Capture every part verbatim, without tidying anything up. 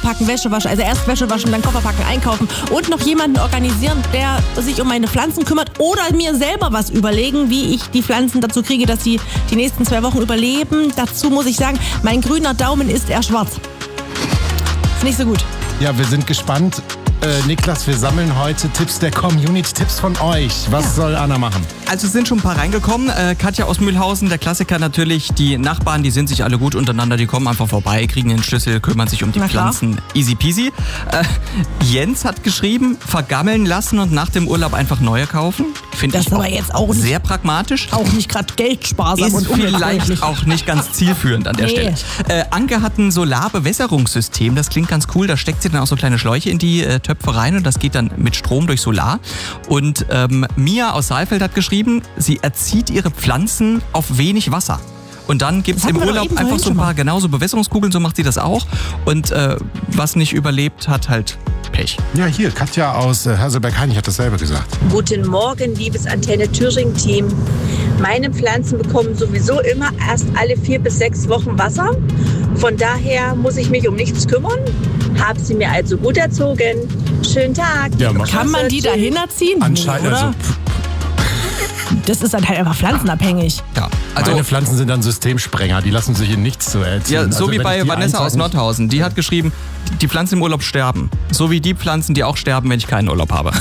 packen, Wäsche waschen, also erst Wäsche waschen, dann Koffer packen, einkaufen und noch jemanden organisieren, der sich um meine Pflanzen kümmert oder mir selber was überlegen, wie ich die Pflanzen dazu kriege, dass sie die nächsten zwei Wochen überleben. Dazu muss ich sagen, mein grüner Daumen ist eher schwarz. Ist nicht so gut. Ja, wir sind gespannt. Äh, Niklas, wir sammeln heute Tipps der Community, Tipps von euch. Was ja. soll Anna machen? Also es sind schon ein paar reingekommen. Äh, Katja aus Mühlhausen, der Klassiker natürlich. Die Nachbarn, die sind sich alle gut untereinander. Die kommen einfach vorbei, kriegen den Schlüssel, kümmern sich um die Pflanzen. Easy peasy. Äh, Jens hat geschrieben, vergammeln lassen und nach dem Urlaub einfach neue kaufen. Finde ich das aber jetzt auch nicht, sehr pragmatisch. Auch nicht gerade geldsparsam ist und vielleicht auch nicht ganz zielführend an der nee. Stelle. Äh, Anke hat ein Solarbewässerungssystem. Das klingt ganz cool. Da steckt sie dann auch so kleine Schläuche in die äh, Töpfe rein und das geht dann mit Strom durch Solar. Und ähm, Mia aus Saalfeld hat geschrieben, sie erzieht ihre Pflanzen auf wenig Wasser. Und dann gibt es im Urlaub einfach so ein paar genauso Bewässerungskugeln, so macht sie das auch. Und äh, was nicht überlebt, hat halt Pech. Ja, hier, Katja aus äh, Haselberg-Hainich hat dasselbe gesagt. Guten Morgen, liebes Antenne-Thüringen-Team. Meine Pflanzen bekommen sowieso immer erst alle vier bis sechs Wochen Wasser. Von daher muss ich mich um nichts kümmern. Hab sie mir also gut erzogen. Schönen Tag. Ja, kann man die dahin erziehen? Anscheinend, nee, oder? also, das ist dann halt einfach pflanzenabhängig. Ja, also meine Pflanzen sind dann Systemsprenger, die lassen sich in nichts so erziehen. Ja, so also, wie bei Vanessa aus Nordhausen. Nordhausen. Die hat geschrieben, die Pflanzen im Urlaub sterben. So wie die Pflanzen, die auch sterben, wenn ich keinen Urlaub habe.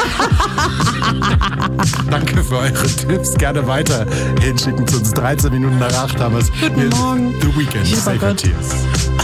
Danke für eure Tipps. Gerne weiter hinschicken zu uns. dreizehn Minuten nach acht haben wir es. Guten Morgen. The Weekend. Lieber Safer Gott. Tears.